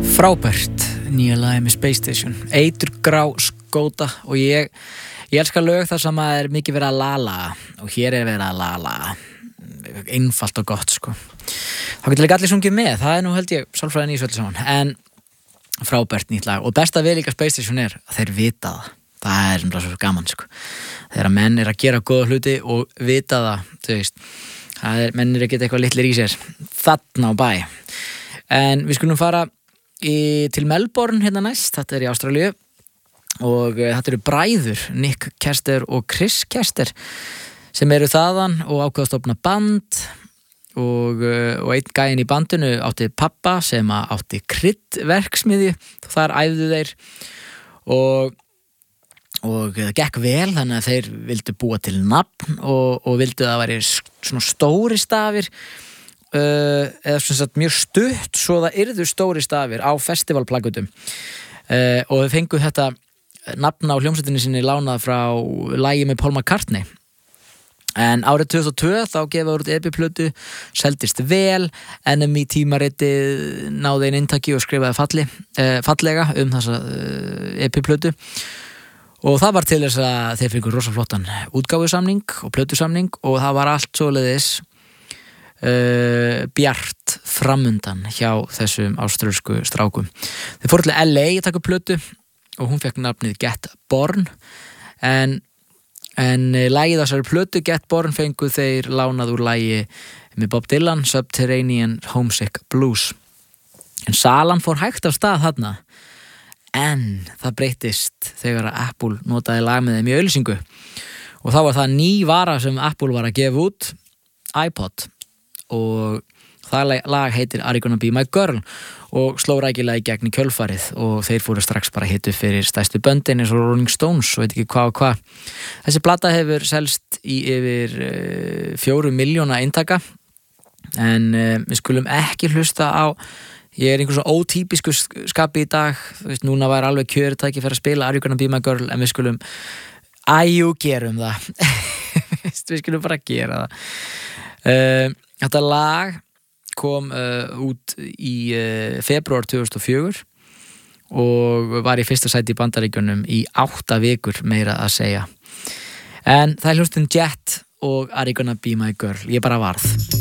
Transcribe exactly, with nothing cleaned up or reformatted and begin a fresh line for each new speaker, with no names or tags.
Frábært, nýja lagi með Space Station, eiturgrá skóta og ég, ég elska lög þar sem að er mikið verið að lala og hér er verið að lala, einfalt og gott sko. Þá getur líka allir sungið með, það er nú held ég sálfræðin í þessu öllu saman, en frábært nýtt lag og besta við líka Space Station er að þeir vita það, það er svona svo gaman sko. Þegar menn er að gera góða hluti og vita það, þú veist, það er, menn er að geta eitthvað litlir í sér, þarna á bæ. En við skulum fara Í, til Melbourne hérna næst, þetta er í Ástralíu og uh, þetta eru bræður Nick Kester og Chris Kester sem eru þaðan og ákveða að stofna band og, uh, og einn gæinn í bandinu átti pappa sem átti kryddverksmiðju og þar æfðu þeir og, og það gekk vel þannig að þeir vildu búa til nafn og, og vildu að það væri svona stóri stafir Uh, eða svona sagt mjög stutt svo það yrðu stóri stafir á festivalplaggutum uh, og þau fengu þetta nafn á hljómsveitinni sinni lánað frá lagi með Paul McCartney en árið tvö þúsund og tvö þá gefa úr E P-plötu seldist vel, Enemy tímaritið náði einn inntaki og skrifaði falli, uh, fallega um þessa uh, E P-plötu og það var til þess að þeir fengu rosa flottan útgáfusamning og plötusamning og það var allt svoleiðis Uh, bjart framundan hjá þessum áströlsku strákum. Þeir fóru til L A að taka upp plötu og hún fekk nafnið Get Born en, en lagið þessari plötu Get Born fengu þeir lánað úr lagi með Bob Dylan Subterranean Homesick Blues en salan fór hægt af stað þarna en það breytist þegar Apple notaði lag með þeim í auglýsingu og þá var það ný vara sem Apple var að gefa út iPod og það lag heitir Are You Gonna Be My Girl og sló rækilega í gegn í kjölfarið og þeir fóru strax bara hittu fyrir stærstu böndin eins og Rolling Stones og veit ekki hvað og hvað. Þessi plata hefur selst í yfir uh, fjóru miljóna eintaka en uh, við skulum ekki hlusta á ég er einhver svo ótípisku skapi í dag þú veist, núna var alveg kjörtæki fyrir að spila Are You Gonna Be My Girl en við skulum æjú gerum það við skulum bara gera það uh, Þetta lag kom uh, út í uh, febrúar tvö þúsund og fjögur og var í fyrsta sæti í Bandaríkjunum í átta vikur meira að segja. En það er hljómsveitin Jet og Are You Gonna Be My Girl? Ég bara varð.